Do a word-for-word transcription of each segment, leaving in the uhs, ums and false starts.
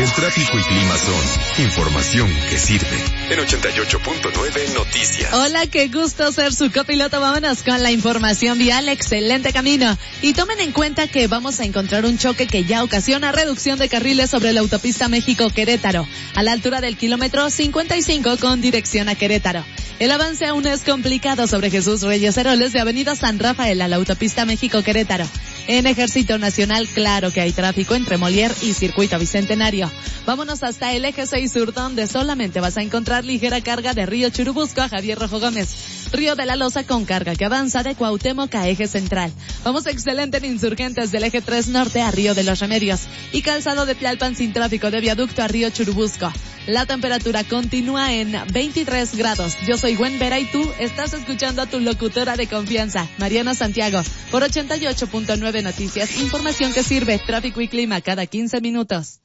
El tráfico y clima son información que sirve. En ochenta y ocho punto nueve Noticias. Hola, qué gusto ser su copiloto. Vámonos con la información vial. Excelente camino. Y tomen en cuenta que vamos a encontrar un choque que ya ocasiona reducción de carriles sobre la autopista México-Querétaro, a la altura del kilómetro cincuenta y cinco con dirección a Querétaro. El avance aún es complicado sobre Jesús Reyes Heroles de Avenida San Rafael a la autopista México-Querétaro. En Ejército Nacional, claro que hay tráfico entre Molière y Circuito Bicentenario. Vámonos hasta el eje seis sur, donde solamente vas a encontrar ligera carga de Río Churubusco a Javier Rojo Gómez. Río de la Loza con carga que avanza de Cuauhtémoc a eje central. Vamos excelente en Insurgentes del eje tres norte a Río de los Remedios. Y Calzado de Tlalpan sin tráfico de viaducto a Río Churubusco. La temperatura continúa en veintitrés grados. Yo soy Gwen Vera y tú estás escuchando a tu locutora de confianza, Mariana Santiago, por ochenta y ocho punto nueve Noticias. Información que sirve, tráfico y clima cada quince minutos.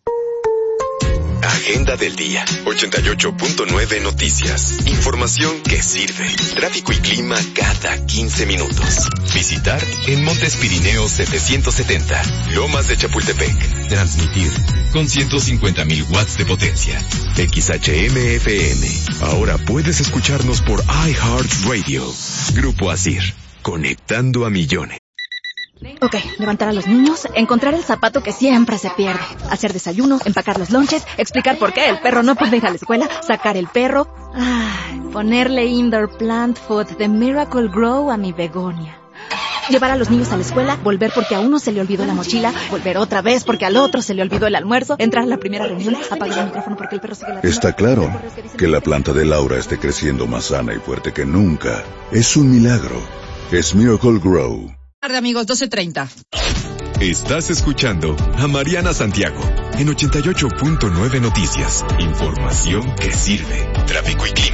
Agenda del día. ochenta y ocho punto nueve Noticias. Información que sirve. Tráfico y clima cada quince minutos. Visitar en Montes Pirineos setecientos setenta. Lomas de Chapultepec. Transmitir con ciento cincuenta mil watts de potencia. X H M F M. Ahora puedes escucharnos por iHeartRadio. Grupo Asir. Conectando a millones. Ok, levantar a los niños, encontrar el zapato que siempre se pierde, hacer desayuno, empacar los lonches, explicar por qué el perro no puede ir a la escuela, sacar el perro, ay, ponerle indoor plant food de Miracle Grow a mi begonia. Llevar a los niños a la escuela, volver porque a uno se le olvidó la mochila, volver otra vez porque al otro se le olvidó el almuerzo, entrar a la primera reunión, apagar el micrófono porque el perro sigue la... Está claro que la planta de Laura esté creciendo más sana y fuerte que nunca. Es un milagro. Es Miracle Grow. Tarde, amigos, doce treinta. Estás escuchando a Mariana Santiago en ochenta y ocho punto nueve Noticias. Información que sirve. Tráfico y clima.